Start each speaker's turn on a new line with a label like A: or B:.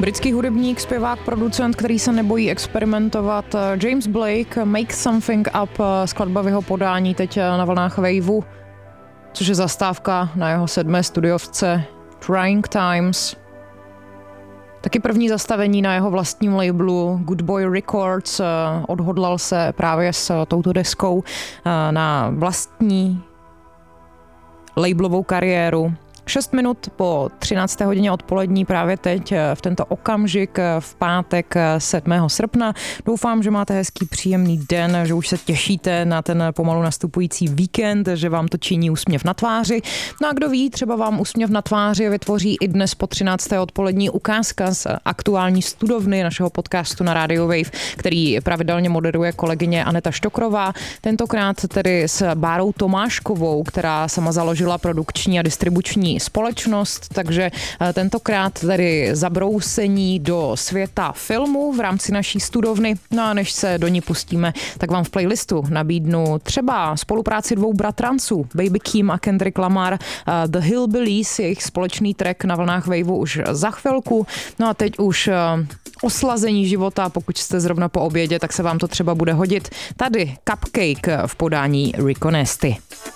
A: Britský hudebník, zpěvák, producent, který se nebojí experimentovat, James Blake, Make Something Up, skladba v jeho podání teď na vlnách Waveu, což je zastávka na jeho 7. studiovce Trying Times. Taky první zastavení na jeho vlastním labelu Good Boy Records. Odhodlal se právě s touto deskou na vlastní labelovou kariéru. 6 minut po 13. hodině odpolední právě teď, v tento okamžik, v pátek 7. srpna. Doufám, že máte hezký, příjemný den, že už se těšíte na ten pomalu nastupující víkend, že vám to činí úsměv na tváři. No a kdo ví, třeba vám úsměv na tváři vytvoří i dnes po 13. odpolední ukázka z aktuální studovny našeho podcastu na Radio Wave, který pravidelně moderuje kolegyně Aneta Štokrová. Tentokrát tedy s Bárou Tomáškovou, která sama založila produkční a distribuční společnost, takže tentokrát tedy zabrousení do světa filmu v rámci naší studovny. No a než se do ní pustíme, tak vám v playlistu nabídnu třeba spolupráci dvou bratranců, Baby Keem a Kendrick Lamar, The Hillbillies, jejich společný track na vlnách Waveu už za chvilku. No a teď už oslazení života, pokud jste zrovna po obědě, tak se vám to třeba bude hodit. Tady Cupcake v podání Rico Nasty.